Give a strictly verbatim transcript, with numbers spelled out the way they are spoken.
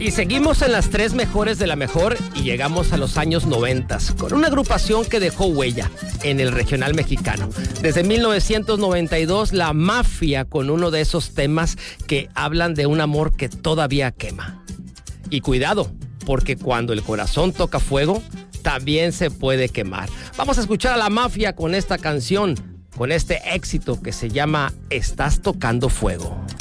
Y seguimos en las tres mejores de la mejor y llegamos a los años noventas con una agrupación que dejó huella en el regional mexicano. Desde mil novecientos noventa y dos, La Mafia, con uno de esos temas que hablan de un amor que todavía quema. Y cuidado, porque cuando el corazón toca fuego, también se puede quemar. Vamos a escuchar a La Mafia con esta canción, con este éxito que se llama Estás tocando fuego.